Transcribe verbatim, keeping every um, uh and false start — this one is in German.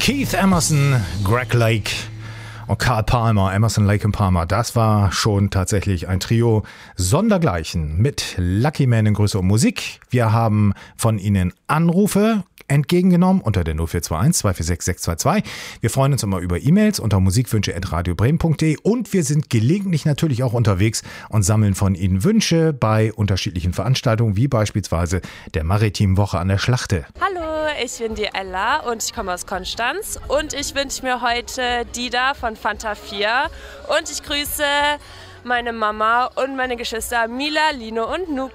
Keith Emerson, Greg Lake und Carl Palmer, Emerson, Lake und Palmer. Das war schon tatsächlich ein Trio sondergleichen mit Lucky Man in Größe und Musik. Wir haben von Ihnen Anrufe entgegengenommen unter der null vier zwei eins, zwei vier sechs, sechs zwei zwei. Wir freuen uns immer über E-Mails unter musikwünsche at radio bremen punkt de und wir sind gelegentlich natürlich auch unterwegs und sammeln von Ihnen Wünsche bei unterschiedlichen Veranstaltungen, wie beispielsweise der Maritimen Woche an der Schlachte. Hallo, ich bin die Ella und ich komme aus Konstanz und ich wünsche mir heute Dida von Fanta vier und ich grüße meine Mama und meine Geschwister Mila, Lino und Nuk.